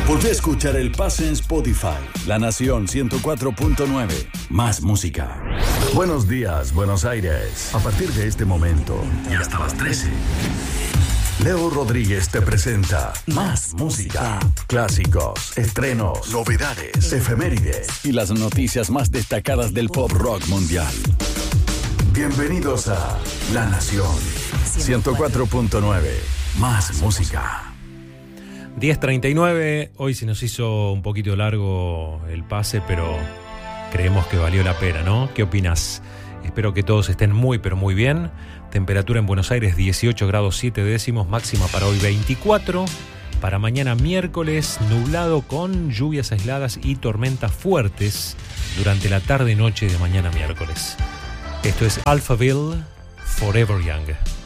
Volví a escuchar El Pase en Spotify. La Nación 104.9. Más música. Buenos días, Buenos Aires. A partir de este momento y hasta las 13, Leo Rodríguez te presenta más música, clásicos, estrenos, novedades, efemérides y las noticias más destacadas del pop rock mundial. Bienvenidos a La Nación 104.9. Más música. 10:39, hoy se nos hizo un poquito largo el pase, pero creemos que valió la pena, ¿no? ¿Qué opinas? Espero que todos estén muy, pero muy bien. Temperatura en Buenos Aires 18 grados 7 décimos, máxima para hoy 24. Para mañana miércoles, nublado con lluvias aisladas y tormentas fuertes durante la tarde-noche de mañana miércoles. Esto es Alphaville, Forever Young.